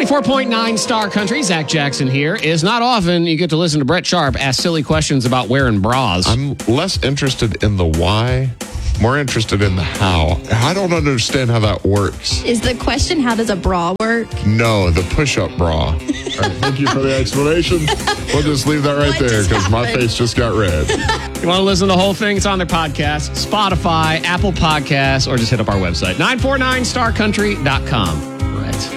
94.9 Star Country, Zach Jackson here. It's not often you get to listen to Brett Sharp ask silly questions about wearing bras. I'm less interested in the why, more interested in the how. I don't understand how that works. Is the question, how does a bra work? No, the push-up bra. All right, thank you for the explanation. We'll just leave that right there because my face just got red. You want to listen to the whole thing? It's on their podcast, Spotify, Apple Podcasts, or just hit up our website, 949starcountry.com.